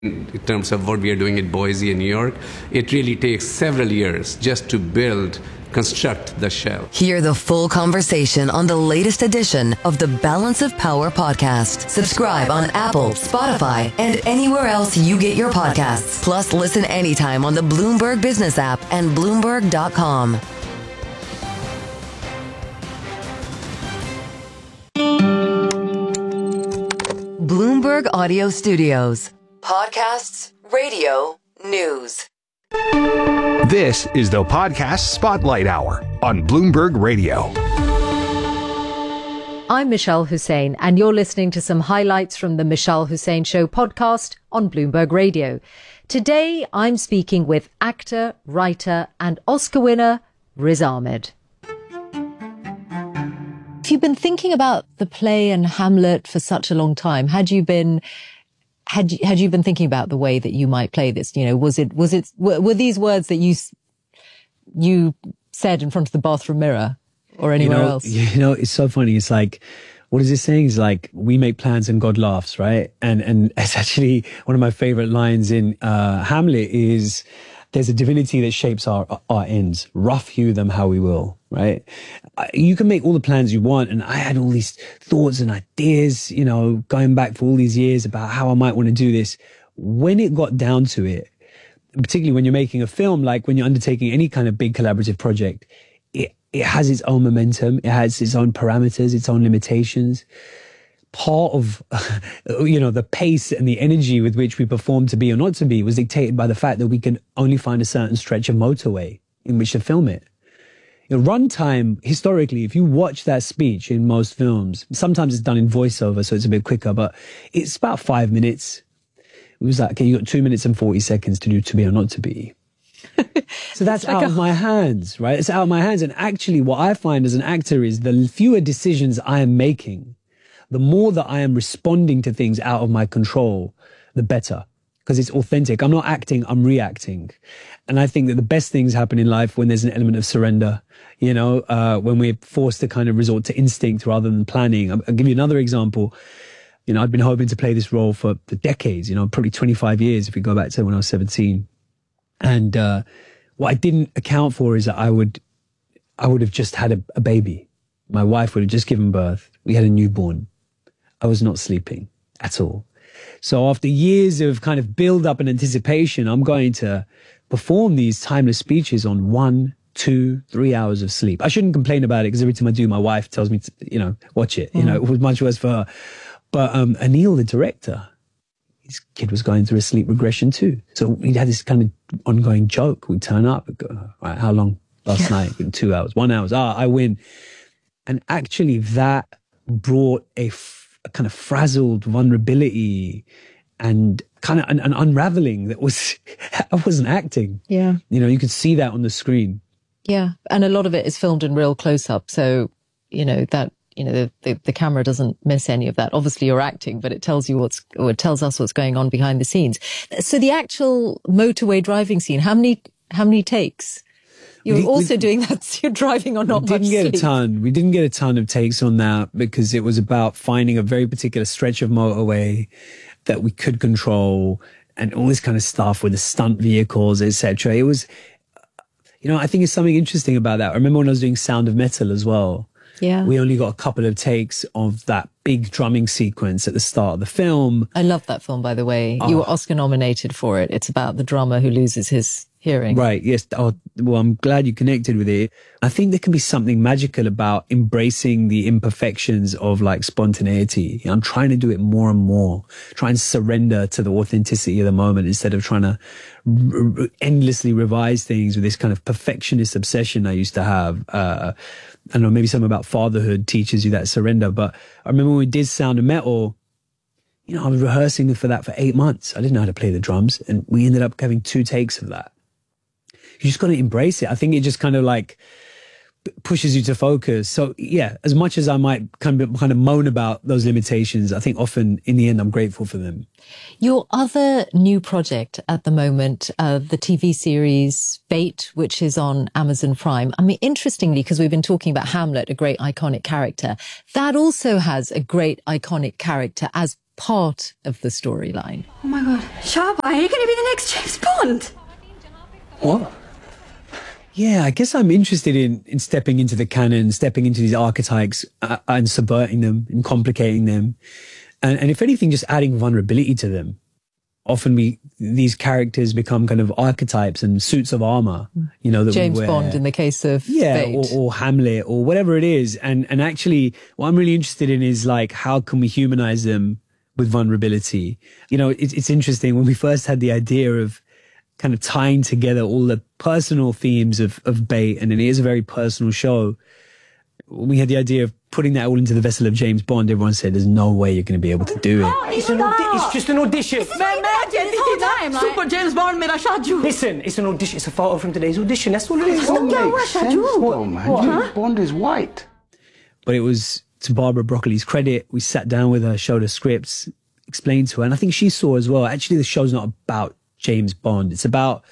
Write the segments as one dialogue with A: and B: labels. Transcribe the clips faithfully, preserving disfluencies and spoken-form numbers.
A: In terms of what we are doing at Boise in New York, it really takes several years just to build, construct the shell.
B: Hear the full conversation on the latest edition of the Balance of Power podcast. Subscribe on Apple, Spotify, and anywhere else you get your podcasts. Plus, listen anytime on the Bloomberg Business app and Bloomberg dot com. Bloomberg Audio Studios. Podcasts, radio, news.
C: This is the Podcast Spotlight Hour on Bloomberg Radio.
D: I'm Michelle Hussein, and you're listening to some highlights from the Michelle Hussein Show podcast on Bloomberg Radio. Today, I'm speaking with actor, writer, and Oscar winner Riz Ahmed. If you've been thinking about the play and Hamlet for such a long time, had you been Had you, had you been thinking about the way that you might play this? You know, was it, was it, were, were these words that you, you said in front of the bathroom mirror or anywhere
E: you know,
D: else?
E: You know, it's so funny. It's like, what is this saying? It's like, we make plans and God laughs, right? And, and it's actually one of my favorite lines in, uh, Hamlet is, there's a divinity that shapes our, our ends. Rough hew them how we will, right? You can make all the plans you want. And I had all these thoughts and ideas, you know, going back for all these years about how I might want to do this. When it got down to it, particularly when you're making a film, like when you're undertaking any kind of big collaborative project, it, it has its own momentum. It has its own parameters, its own limitations. Part of, you know, the pace and the energy with which we perform to be or not to be was dictated by the fact that we can only find a certain stretch of motorway in which to film it. You know, runtime, historically, if you watch that speech in most films, sometimes it's done in voiceover, so it's a bit quicker, but it's about five minutes. It was like, okay, you got two minutes and forty seconds to do to be or not to be. So that's like out a- of my hands, right? It's out of my hands. And actually what I find as an actor is the fewer decisions I am making, the more that I am responding to things out of my control, the better. Because it's authentic. I'm not acting, I'm reacting. And I think that the best things happen in life when there's an element of surrender, you know, uh, when we're forced to kind of resort to instinct rather than planning. I'll, I'll give you another example. You know, I'd been hoping to play this role for, for decades, you know, probably twenty-five years if we go back to when I was seventeen. And uh, what I didn't account for is that I would, I would have just had a, a baby. My wife would have just given birth. We had a newborn. I was not sleeping at all. So after years of kind of build up and anticipation, I'm going to perform these timeless speeches on one, two, three hours of sleep. I shouldn't complain about it because every time I do, my wife tells me to, you know, watch it. Mm. You know, it was much worse for her. But um, Anil, the director, his kid was going through a sleep regression too. So we had this kind of ongoing joke. We'd turn up and go, all right, how long? Last night, in two hours, one hour. Ah, I win. And actually that brought a f- a kind of frazzled vulnerability and kind of an, an unraveling that was, I wasn't acting.
D: Yeah.
E: You know, you could see that on the screen.
D: Yeah. And a lot of it is filmed in real close up. So, you know, that, you know, the, the, the camera doesn't miss any of that. Obviously you're acting, but it tells you what's, or it tells us what's going on behind the scenes. So the actual motorway driving scene, how many, how many takes? You're we, also we, doing that. You're driving on not
E: much
D: sleep. We
E: didn't get a ton. We didn't get a ton of takes on that because it was about finding a very particular stretch of motorway that we could control and all this kind of stuff with the stunt vehicles, et cetera. It was, you know, I think it's something interesting about that. I remember when I was doing Sound of Metal as well.
D: Yeah.
E: We only got a couple of takes of that big drumming sequence at the start of the film.
D: I love that film, by the way.
E: Oh.
D: You were Oscar nominated for it. It's about the drummer who loses his hearing.
E: Right. Yes. Oh, well, I'm glad you connected with it. I think there can be something magical about embracing the imperfections of like spontaneity. I'm trying to do it more and more, trying to surrender to the authenticity of the moment instead of trying to r- r- endlessly revise things with this kind of perfectionist obsession I used to have. Uh, I don't know, maybe something about fatherhood teaches you that surrender. But I remember when we did Sound of Metal, you know, I was rehearsing for that for eight months. I didn't know how to play the drums. And we ended up having two takes of that. You just got to embrace it. I think it just kind of like pushes you to focus. So yeah, as much as I might kind of kind of moan about those limitations, I think often in the end I'm grateful for them.
D: Your other new project at the moment, uh, the T V series Fate, which is on Amazon Prime. I mean, interestingly, because we've been talking about Hamlet, a great iconic character, that also has a great iconic character as part of the storyline.
F: Oh my God, Shaba, are you going to be the next James Bond?
E: What? Yeah, I guess I'm interested in, in stepping into the canon, stepping into these archetypes uh, and subverting them and complicating them. And, and if anything, just adding vulnerability to them. Often we, these characters become kind of archetypes and suits of armor, you know, that
D: James
E: we wear.
D: Bond in the case of
E: yeah,
D: Fate.
E: or, or Hamlet or whatever it is. And, and actually what I'm really interested in is like, how can we humanize them with vulnerability? You know, it, it's interesting when we first had the idea of kind of tying together all the personal themes of, of Bait, and it is a very personal show. We had the idea of putting that all into the vessel of James Bond. Everyone said, there's no way you're going to be able to do it.
G: It's, an audi- it's just an audition.
F: It's man, man, this whole time, like... Super James Bond, mera shaju.
G: Listen, it's an audition. It's a photo from today's audition. That's all it is.
F: Don't get what shaju.
H: Well, man,
F: What,
H: James
F: huh?
H: Bond is white.
E: But it was to Barbara Broccoli's credit. We sat down with her, showed her scripts, explained to her. And I think she saw as well, actually the show's not about James Bond. It's about,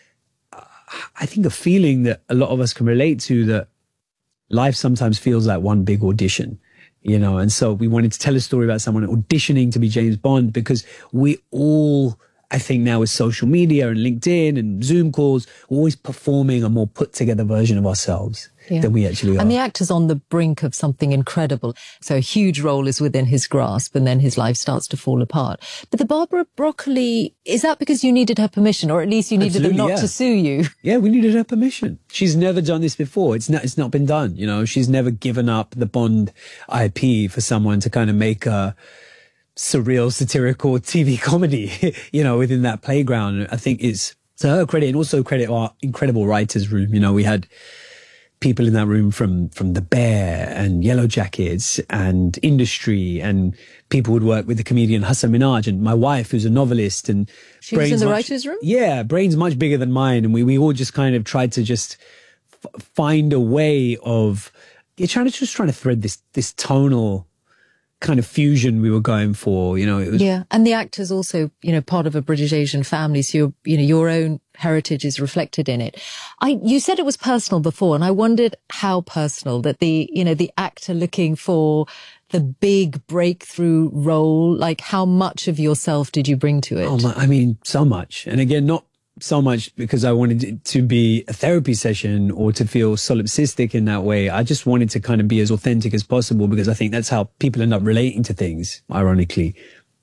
E: uh, I think, a feeling that a lot of us can relate to, that life sometimes feels like one big audition, you know? And so we wanted to tell a story about someone auditioning to be James Bond, because we all, I think now with social media and LinkedIn and Zoom calls, we're always performing a more put together version of ourselves
D: Yeah.
E: than we actually are.
D: And the actor's on the brink of something incredible. So a huge role is within his grasp, and then his life starts to fall apart. But the Barbara Broccoli, is that because you needed her permission, or at least you needed
E: Absolutely,
D: them not
E: yeah.
D: to sue you?
E: Yeah, we needed her permission. She's never done this before. It's not, it's not been done. You know, she's never given up the Bond I P for someone to kind of make a surreal, satirical T V comedy, you know, within that playground. I think it's to her credit, and also credit our incredible writers' room. You know, we had people in that room from, from The Bear and Yellow Jackets and Industry, and people would work with the comedian Hassan Minhaj, and my wife, who's a novelist, and
D: She was in
E: brains
D: the
E: much-
D: writers' room?
E: Yeah, brains much bigger than mine. And we, we all just kind of tried to just f- find a way of, you're trying to just trying to thread this, this tonal kind of fusion we were going for, you know, it was,
D: Yeah. And the actor's also, you know, part of a British Asian family. So your, you know, your own heritage is reflected in it. I, you said it was personal before, and I wondered how personal that the, you know, the actor looking for the big breakthrough role, like how much of yourself did you bring to it?
E: oh my, I mean, so much. And again, not so much because I wanted it to be a therapy session or to feel solipsistic in that way. I just wanted to kind of be as authentic as possible, because I think that's how people end up relating to things, ironically.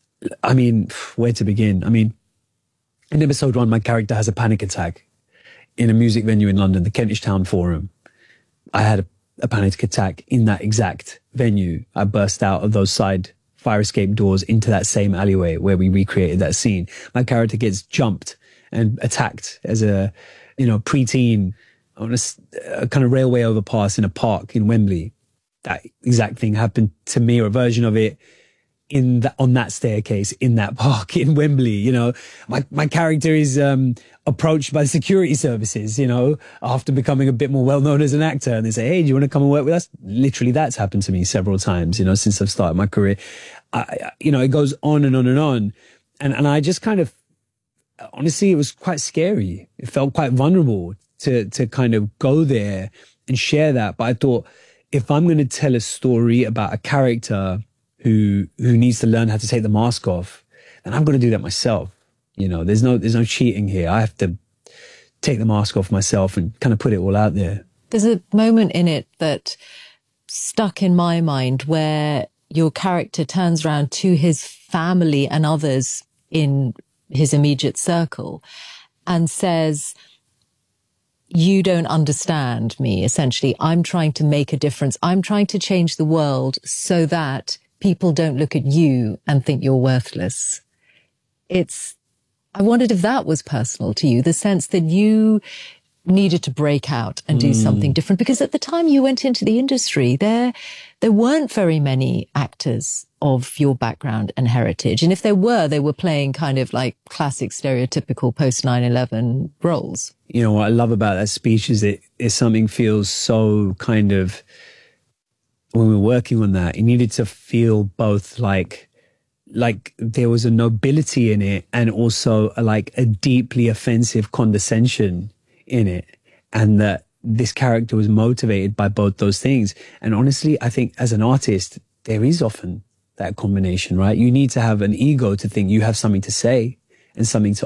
E: I mean, where to begin? I mean, in episode one, my character has a panic attack in a music venue in London, the Kentish Town Forum. I had a, a panic attack in that exact venue. I burst out of those side fire escape doors into that same alleyway where we recreated that scene. My character gets jumped and attacked as a, you know, preteen on a, a kind of railway overpass in a park in Wembley. That exact thing happened to me, or a version of it, in that, on that staircase in that park in Wembley. You know, my, my character is, um, approached by the security services, you know, after becoming a bit more well known as an actor, and they say, hey, do you want to come and work with us? Literally, that's happened to me several times, you know, since I've started my career. I, you know, it goes on and on and on. And, and I just kind of, honestly, it was quite scary. It felt quite vulnerable to, to kind of go there and share that. But I thought, if I'm going to tell a story about a character who, who needs to learn how to take the mask off, then I'm going to do that myself. You know, there's no, there's no cheating here. I have to take the mask off myself and kind of put it all out there.
D: There's a moment in it that stuck in my mind where your character turns around to his family and others in his immediate circle and says, you don't understand me, essentially. I'm trying to make a difference. I'm trying to change the world so that people don't look at you and think you're worthless. It's, I wondered if that was personal to you, the sense that you needed to break out and do mm. something different, because at the time you went into the industry, there, there weren't very many actors of your background and heritage. And if there were, they were playing kind of like classic stereotypical post nine eleven roles.
E: You know, what I love about that speech is it is something feels so kind of, when we were working on that, it needed to feel both like, like there was a nobility in it and also a, like a deeply offensive condescension in it. And that this character was motivated by both those things. And honestly, I think as an artist, there is often that combination, right? You need to have an ego to think you have something to say and something to